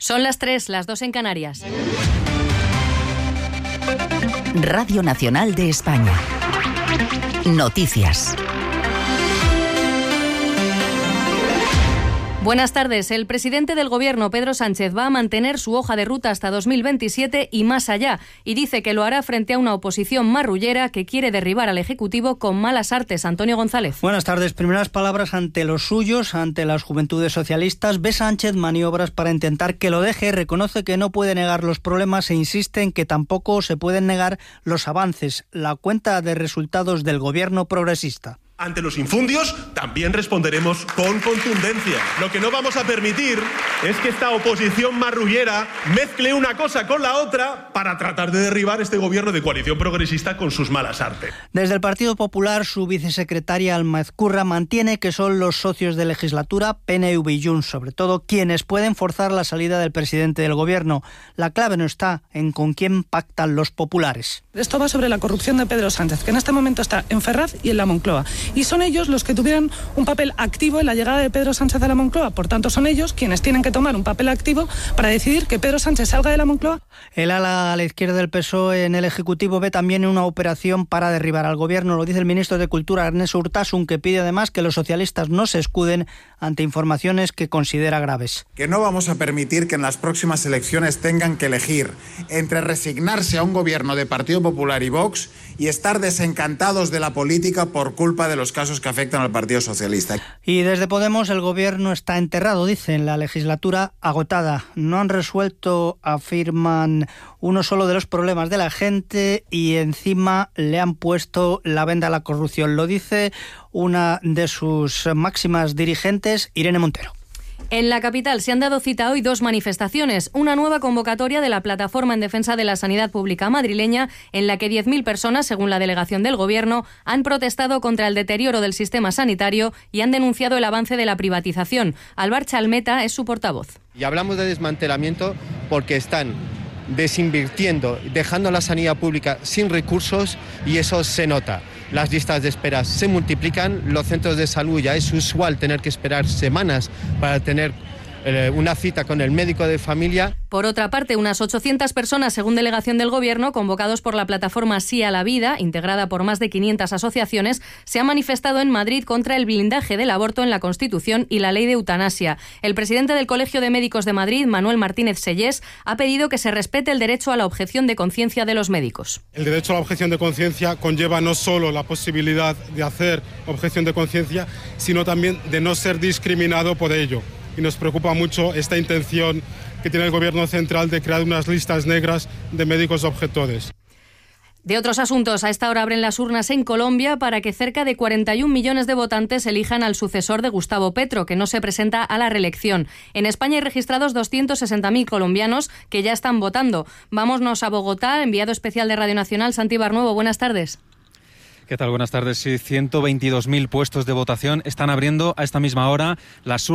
Son las 3, las 2 en Canarias. Radio Nacional de España. Noticias. Buenas tardes. El presidente del Gobierno, Pedro Sánchez, va a mantener su hoja de ruta hasta 2027 y más allá, y dice que lo hará frente a una oposición marrullera que quiere derribar al Ejecutivo con malas artes. Antonio González. Buenas tardes. Primeras palabras ante los suyos, ante las juventudes socialistas. Ve Sánchez maniobras para intentar que lo deje, reconoce que no puede negar los problemas e insiste en que tampoco se pueden negar los avances, la cuenta de resultados del Gobierno progresista. Ante los infundios también responderemos con contundencia. Lo que no vamos a permitir es que esta oposición marrullera mezcle una cosa con la otra para tratar de derribar este gobierno de coalición progresista con sus malas artes. Desde el Partido Popular, su vicesecretaria Alma Ezcurra mantiene que son los socios de legislatura, PNV y Junts, sobre todo, quienes pueden forzar la salida del presidente del gobierno. La clave no está en con quién pactan los populares. Esto va sobre la corrupción de Pedro Sánchez, que en este momento está en Ferraz y en la Moncloa. Y son ellos los que tuvieron un papel activo en la llegada de Pedro Sánchez a la Moncloa. Por tanto, son ellos quienes tienen que tomar un papel activo para decidir que Pedro Sánchez salga de la Moncloa. El ala a la izquierda del PSOE en el Ejecutivo ve también una operación para derribar al Gobierno. Lo dice el ministro de Cultura, Ernest Urtasun, que pide además que los socialistas no se escuden ante informaciones que considera graves. Que no vamos a permitir que en las próximas elecciones tengan que elegir entre resignarse a un gobierno de Partido Popular y Vox y estar desencantados de la política por culpa de los casos que afectan al Partido Socialista. Y desde Podemos el Gobierno está enterrado, dicen, la legislatura agotada. No han resuelto, afirman, uno solo de los problemas de la gente y encima le han puesto la venda a la corrupción. Lo dice una de sus máximas dirigentes, Irene Montero. En la capital se han dado cita hoy dos manifestaciones. Una nueva convocatoria de la Plataforma en Defensa de la Sanidad Pública madrileña, en la que 10.000 personas, según la delegación del Gobierno, han protestado contra el deterioro del sistema sanitario y han denunciado el avance de la privatización. Alvar Chalmeta es su portavoz. Y hablamos de desmantelamiento porque están desinvirtiendo, dejando la sanidad pública sin recursos y eso se nota. Las listas de espera se multiplican, los centros de salud ya es usual tener que esperar semanas para tener una cita con el médico de familia. Por otra parte, unas 800 personas, según delegación del Gobierno, convocados por la plataforma Sí a la Vida, integrada por más de 500 asociaciones, se han manifestado en Madrid contra el blindaje del aborto en la Constitución y la ley de eutanasia. El presidente del Colegio de Médicos de Madrid, Manuel Martínez Sellés, ha pedido que se respete el derecho a la objeción de conciencia de los médicos. El derecho a la objeción de conciencia conlleva no solo la posibilidad de hacer objeción de conciencia, sino también de no ser discriminado por ello. Y nos preocupa mucho esta intención que tiene el Gobierno central de crear unas listas negras de médicos objetores. De otros asuntos, a esta hora abren las urnas en Colombia para que cerca de 41 millones de votantes elijan al sucesor de Gustavo Petro, que no se presenta a la reelección. En España hay registrados 260.000 colombianos que ya están votando. Vámonos a Bogotá, enviado especial de Radio Nacional, Santi Barnuevo. Buenas tardes. ¿Qué tal? Buenas tardes. Sí, 122.000 puestos de votación están abriendo a esta misma hora las